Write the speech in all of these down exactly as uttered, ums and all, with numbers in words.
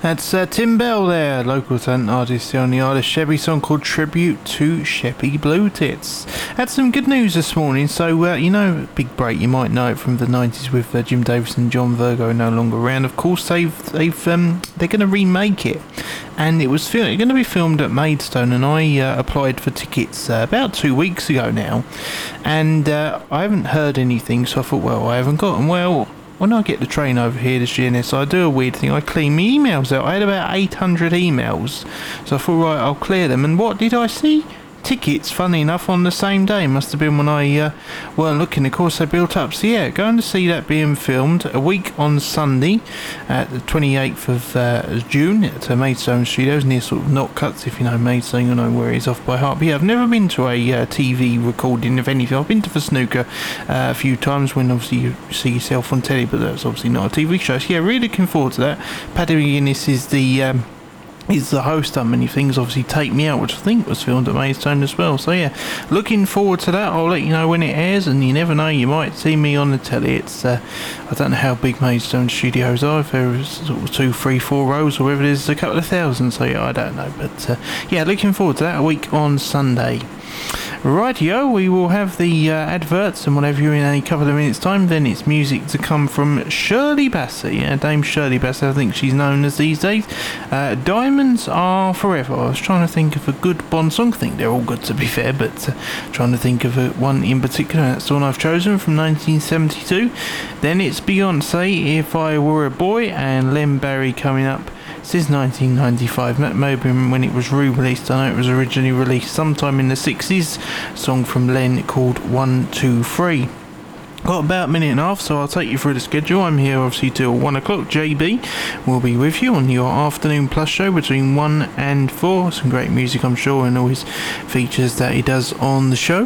That's uh, Tim Bell there, local talent artist on the Isle of Sheppey, song called Tribute to Sheppey Blue Tits. Had some good news this morning, so uh, you know, big break, you might know it from the nineties with uh, Jim Davis and John Virgo no longer around. Of course, they've they've um, they're going to remake it, and it was fil- going to be filmed at Maidstone, and I uh, applied for tickets uh, about two weeks ago now, and uh, I haven't heard anything, so I thought, well, I haven't got them. Well, when I get the train over here to G N S, I do a weird thing. I clean my emails out. I had about eight hundred emails. So I thought, right, I'll clear them. And what did I see? Tickets, funny enough, on the same day. Must have been when I uh, weren't looking. Of course, they built up. So yeah, going to see that being filmed a week on Sunday at the twenty-eighth of uh, June at uh, Maidstone Studios, near sort of Knot Cuts. If you know Maidstone, you know where it is off by heart. But yeah, I've never been to a uh, T V recording of anything. I've been to the snooker uh, a few times when obviously you see yourself on telly, but that's obviously not a T V show. So yeah, really looking forward to that. Paddy McGuinness is the um, He's the host on many things, obviously Take Me Out, which I think was filmed at Maidstone as well. So yeah, looking forward to that. I'll let you know when it airs, and you never know, you might see me on the telly. It's uh, I don't know how big Maidstone Studios are, if there's sort of two, three, four rows, or whether there's a couple of thousand. So yeah, I don't know, but uh, yeah, looking forward to that, a week on Sunday. Rightio, we will have the uh, adverts and whatever you in a couple of minutes time. Then it's music to come from Shirley Bassey, yeah, Dame Shirley Bassey, I think she's known as these days. uh, Diamonds Are Forever. I was trying to think of a good Bond song. I think they're all good, to be fair, but uh, trying to think of a, one in particular. That's the one I've chosen, from nineteen seventy-two. Then it's Beyonce, If I Were a Boy, and Len Barry coming up. Since nineteen ninety-five, that may have been when it was re-released. I know it was originally released sometime in the sixties. Song from Len called One, Two, Three. Got about a minute and a half, so I'll take you through the schedule. I'm here obviously till one o'clock. J B will be with you on your afternoon plus show between one and four. Some great music, I'm sure, and all his features that he does on the show.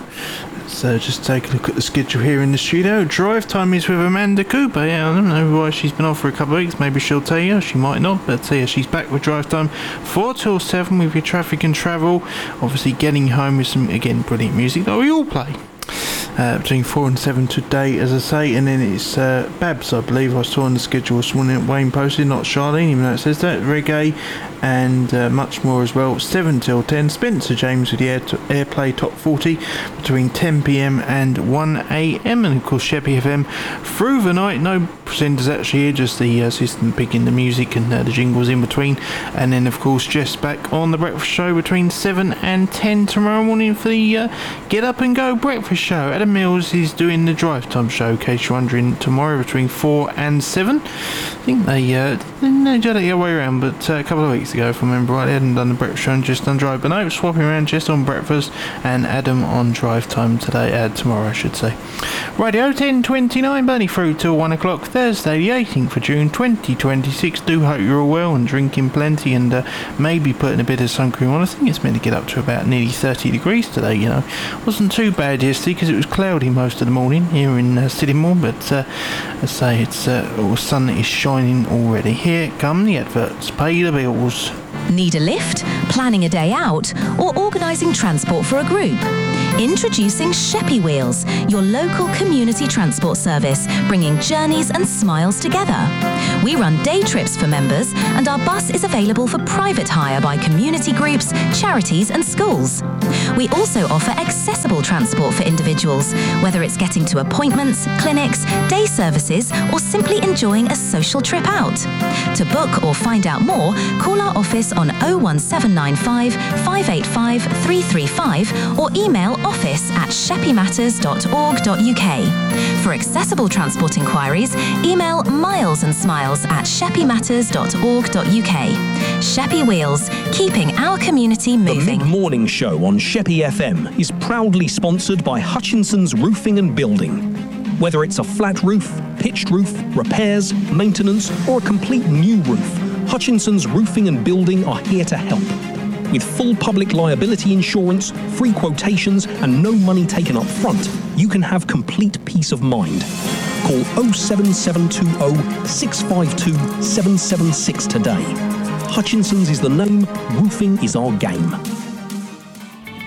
So just take a look at the schedule here in the studio. Drive time is with Amanda Cooper. Yeah, I don't know why she's been off for a couple of weeks. Maybe she'll tell you. She might not, but uh, yeah, she's back with drive time four till seven with your traffic and travel. Obviously getting home with some, again, brilliant music that we all play. Uh, between four and seven today, as I say, and then it's uh, Babs, I believe. I saw on the schedule this morning, Wayne posted, not Charlene, even though it says that. Reggae and uh, much more as well. seven till ten, Spencer James with the Air to- Airplay Top forty between ten p.m. and one a.m. and of course Sheppey F M through the night. No presenters actually here, just the uh, assistant picking the music and uh, the jingles in between, and then of course Jess back on the breakfast show between seven and ten tomorrow morning for the uh, Get Up and Go breakfast show. Adam Mills is doing the drive time show, in case you're wondering, tomorrow between four and seven. I think they uh, they did it the other way around, but uh, a couple of weeks ago, if I remember right, they hadn't done the breakfast show and just done drive, but no, swapping around, just on breakfast and Adam on drive time today, uh, tomorrow I should say. Radio ten twenty-nine, burning through till one o'clock, Thursday the eighteenth of June twenty twenty-six. Do hope you're all well and drinking plenty, and uh, maybe putting a bit of sun cream on. I think it's meant to get up to about nearly thirty degrees today, you know. Wasn't too bad yesterday because it was cloudy most of the morning here in uh, Sittingbourne, but uh, I say it's uh, the sun is shining already. Here come the adverts. Pay the bills. Need a lift, planning a day out, or organising transport for a group? Introducing Sheppey Wheels, your local community transport service, bringing journeys and smiles together. We run day trips for members, and our bus is available for private hire by community groups, charities and schools. We also offer accessible transport for individuals, whether it's getting to appointments, clinics, day services, or simply enjoying a social trip out. To book or find out more, call our office on oh one seven nine five, five eight five, three three five or email office at sheppey matters dot org dot uk. For accessible transport inquiries, email miles and smiles at sheppey matters dot org dot uk. Sheppey Wheels, keeping our community moving. The mid-morning show on Sheppey F M is proudly sponsored by Hutchinson's Roofing and Building. Whether it's a flat roof, pitched roof, repairs, maintenance, or a complete new roof, Hutchinson's Roofing and Building are here to help. With full public liability insurance, free quotations, and no money taken up front, you can have complete peace of mind. Call oh seven seven two oh, six five two, seven seven six today. Hutchinson's is the name, roofing is our game.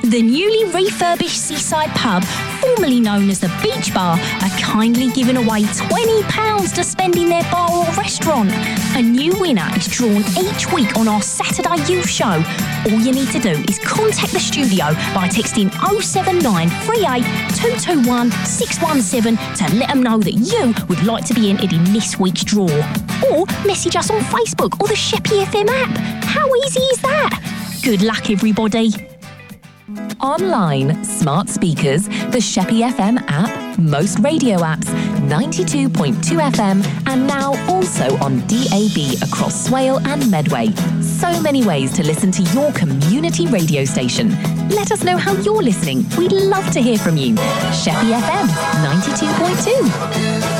The newly refurbished Seaside Pub, formerly known as the Beach Bar, are kindly giving away twenty pounds to spend in their bar or restaurant. A new winner is drawn each week on our Saturday Youth Show. All you need to do is contact the studio by texting oh seven nine three eight two two one six one seven to let them know that you would like to be entered in this week's draw. Or message us on Facebook or the Sheppey F M app. How easy is that? Good luck, everybody. Online, smart speakers, the Sheppey F M app, most radio apps, ninety-two point two F M, and now also on D A B across Swale and Medway. So many ways to listen to your community radio station. Let us know how you're listening. We'd love to hear from you. Sheppey F M, ninety-two point two.